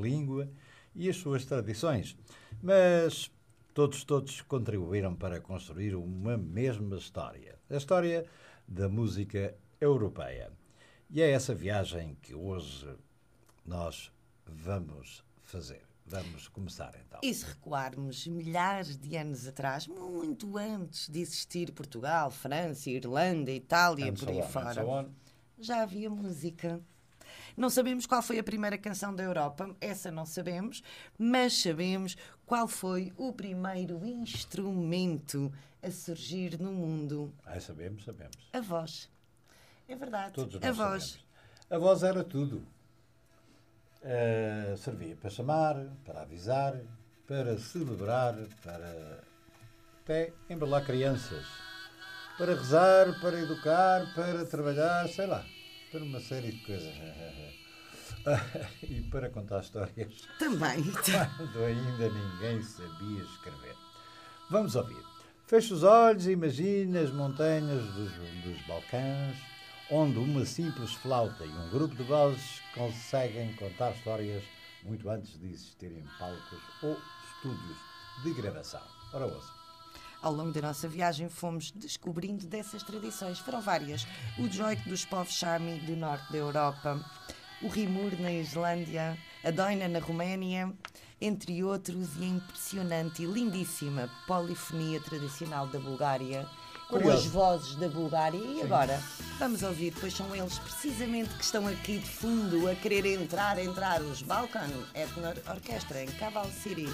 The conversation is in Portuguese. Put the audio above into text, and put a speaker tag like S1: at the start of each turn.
S1: língua e as suas tradições, mas todos contribuíram para construir uma mesma história, a história da música europeia. E é essa viagem que hoje nós vamos fazer. Vamos começar então.
S2: E se recuarmos milhares de anos atrás, muito antes de existir Portugal, França, Irlanda, Itália, por aí fora, já havia música. Não sabemos qual foi a primeira canção da Europa, essa não sabemos, mas sabemos qual foi o primeiro instrumento a surgir no mundo.
S1: Sabemos.
S2: A voz. É verdade.
S1: Todos
S2: a
S1: nós
S2: voz.
S1: Sabemos. A voz era tudo. Servia para chamar, para avisar, para celebrar, para até embalar crianças, para rezar, para educar, para trabalhar, sei lá, para uma série de coisas. E para contar histórias.
S2: Também.
S1: Quando ainda ninguém sabia escrever. Vamos ouvir. Fecha os olhos e imagina as montanhas dos Balcãs, onde uma simples flauta e um grupo de vozes conseguem contar histórias muito antes de existirem palcos ou estúdios de gravação. Ora, ouça.
S2: Ao longo da nossa viagem fomos descobrindo dessas tradições. Foram várias. O joik dos povos Sami do norte da Europa, o rimur na Islândia, a doina na Roménia, entre outros, e a impressionante e lindíssima polifonia tradicional da Bulgária, com as vozes da Bulgária. E agora, vamos ouvir, pois são eles precisamente que estão aqui de fundo a querer entrar os Balkan Ethno Orchestra em Kaval City.